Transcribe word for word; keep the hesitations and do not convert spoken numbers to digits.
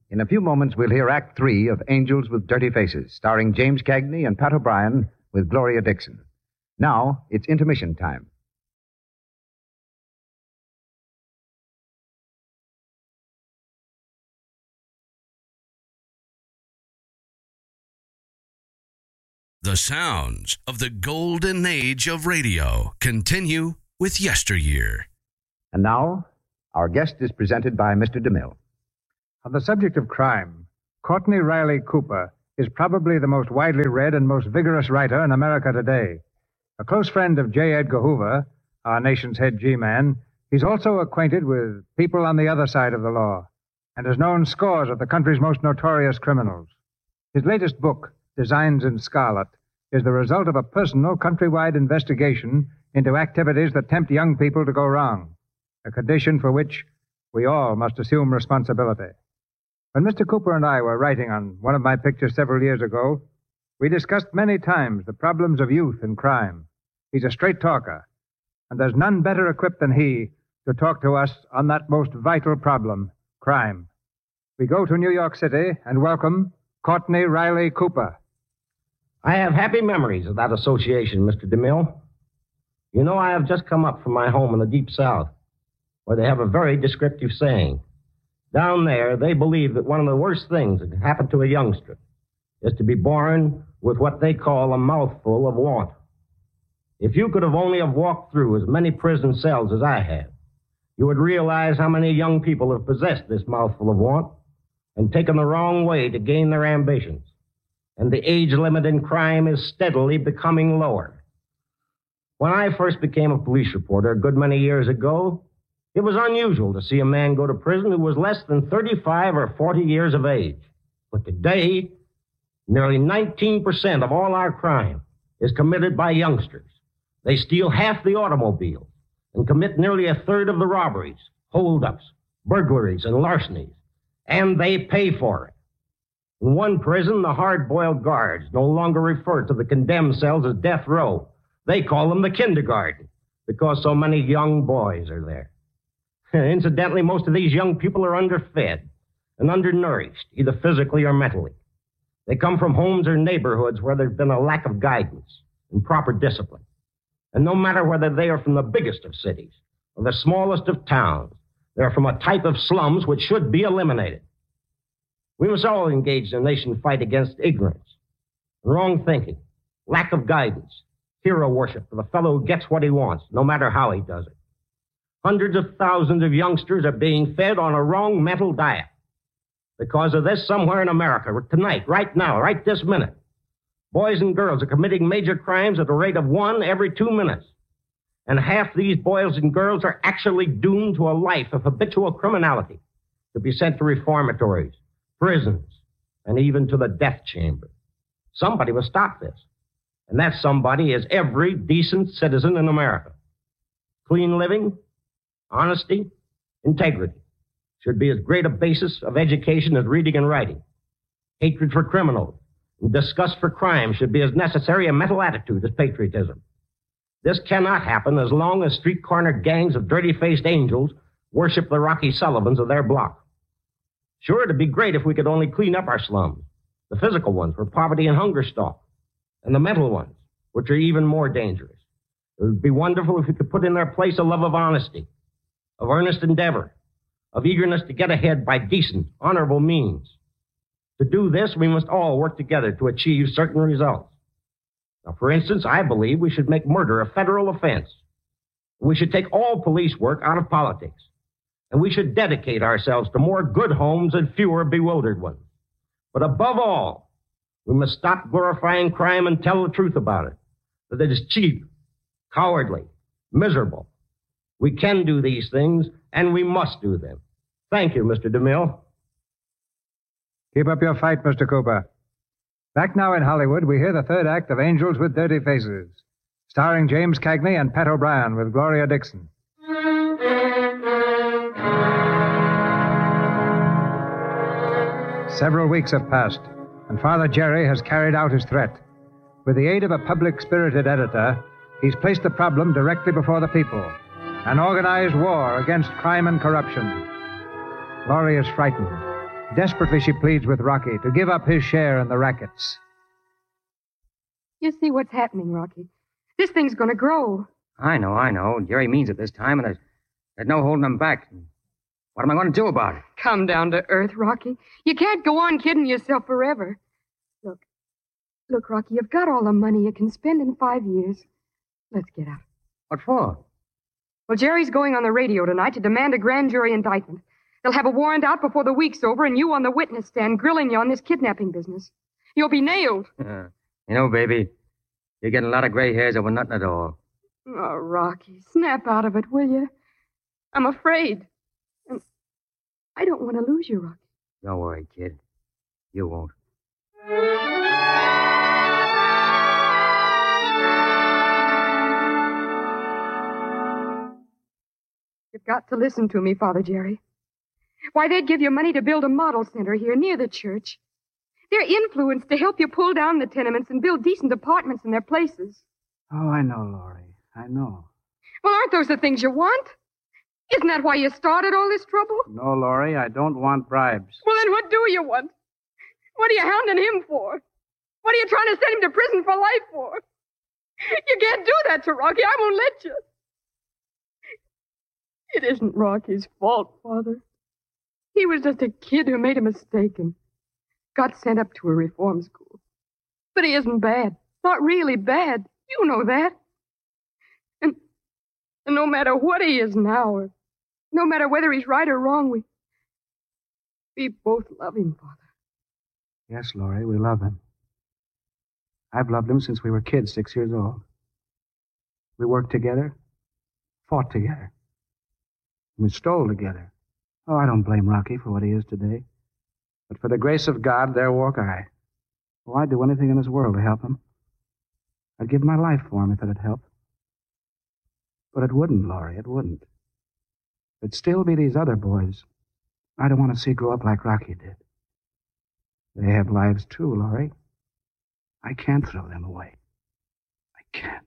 In a few moments, we'll hear Act Three of Angels with Dirty Faces, starring James Cagney and Pat O'Brien with Gloria Dixon. Now, it's intermission time. The sounds of the golden age of radio continue with Yesteryear. And now, our guest is presented by Mister DeMille. On the subject of crime, Courtney Riley Cooper is probably the most widely read and most vigorous writer in America today. A close friend of J. Edgar Hoover, our nation's head G-man, he's also acquainted with people on the other side of the law and has known scores of the country's most notorious criminals. His latest book, Designs in Scarlet, is the result of a personal countrywide investigation into activities that tempt young people to go wrong, a condition for which we all must assume responsibility. When Mister Cooper and I were writing on one of my pictures several years ago, we discussed many times the problems of youth and crime. He's a straight talker, and there's none better equipped than he to talk to us on that most vital problem, crime. We go to New York City and welcome Courtney Riley Cooper. I have happy memories of that association, Mister DeMille. You know, I have just come up from my home in the Deep South, where they have a very descriptive saying. Down there, they believe that one of the worst things that can happen to a youngster is to be born with what they call a mouthful of want. If you could have only have walked through as many prison cells as I have, you would realize how many young people have possessed this mouthful of want and taken the wrong way to gain their ambitions. And the age limit in crime is steadily becoming lower. When I first became a police reporter a good many years ago, it was unusual to see a man go to prison who was less than thirty-five or forty years of age. But today, nearly nineteen percent of all our crime is committed by youngsters. They steal half the automobiles and commit nearly a third of the robberies, holdups, burglaries, and larcenies. And they pay for it. In one prison, the hard-boiled guards no longer refer to the condemned cells as death row. They call them the kindergarten because so many young boys are there. Incidentally, most of these young people are underfed and undernourished, either physically or mentally. They come from homes or neighborhoods where there's been a lack of guidance and proper discipline. And no matter whether they are from the biggest of cities or the smallest of towns, they're from a type of slums which should be eliminated. We must all engage the nation fight against ignorance, wrong thinking, lack of guidance, hero worship for the fellow who gets what he wants, no matter how he does it. Hundreds of thousands of youngsters are being fed on a wrong mental diet. Because of this, somewhere in America, tonight, right now, right this minute, boys and girls are committing major crimes at the rate of one every two minutes. And half these boys and girls are actually doomed to a life of habitual criminality, to be sent to reformatories, prisons, and even to the death chamber. Somebody will stop this. And that somebody is every decent citizen in America. Clean living, honesty, integrity should be as great a basis of education as reading and writing. Hatred for criminals and disgust for crime should be as necessary a mental attitude as patriotism. This cannot happen as long as street corner gangs of dirty-faced angels worship the Rocky Sullivans of their block. Sure, it'd be great if we could only clean up our slums, the physical ones where poverty and hunger stalk, and the mental ones, which are even more dangerous. It would be wonderful if we could put in their place a love of honesty, of earnest endeavor, of eagerness to get ahead by decent, honorable means. To do this, we must all work together to achieve certain results. Now, for instance, I believe we should make murder a federal offense. We should take all police work out of politics. And we should dedicate ourselves to more good homes and fewer bewildered ones. But above all, we must stop glorifying crime and tell the truth about it. That it is cheap, cowardly, miserable. We can do these things, and we must do them. Thank you, Mister DeMille. Keep up your fight, Mister Cooper. Back now in Hollywood, we hear the third act of Angels with Dirty Faces, starring James Cagney and Pat O'Brien with Gloria Dixon. Several weeks have passed, and Father Jerry has carried out his threat. With the aid of a public-spirited editor, he's placed the problem directly before the people, an organized war against crime and corruption. Gloria is frightened. Desperately, she pleads with Rocky to give up his share in the rackets. You see what's happening, Rocky. This thing's going to grow. I know, I know. Jerry means it this time, and there's, there's no holding him back. What am I going to do about it? Come down to earth, Rocky. You can't go on kidding yourself forever. Look, look, Rocky, you've got all the money you can spend in five years. Let's get out. What for? Well, Jerry's going on the radio tonight to demand a grand jury indictment. They'll have a warrant out before the week's over, and you on the witness stand grilling you on this kidnapping business. You'll be nailed. Uh, you know, baby, you're getting a lot of gray hairs over nothing at all. Oh, Rocky, snap out of it, will you? I'm afraid. And I don't want to lose you, Rocky. Don't worry, kid. You won't. You've got to listen to me, Father Jerry. Why, they'd give you money to build a model center here near the church. They're influenced to help you pull down the tenements and build decent apartments in their places. Oh, I know, Laurie. I know. Well, aren't those the things you want? Isn't that why you started all this trouble? No, Laurie, I don't want bribes. Well, then what do you want? What are you hounding him for? What are you trying to send him to prison for life for? You can't do that to Rocky. I won't let you. It isn't Rocky's fault, Father. He was just a kid who made a mistake and got sent up to a reform school. But he isn't bad. Not really bad. You know that. And, and no matter what he is now, or no matter whether he's right or wrong, we, we both love him, Father. Yes, Laurie, we love him. I've loved him since we were kids, six years old. We worked together, fought together. We stole together. Oh, I don't blame Rocky for what he is today. But for the grace of God, there walk I. Oh, I'd do anything in this world to help him. I'd give my life for him if it'd help. But it wouldn't, Laurie, it wouldn't. It'd still be these other boys I don't want to see grow up like Rocky did. They have lives too, Laurie. I can't throw them away. I can't.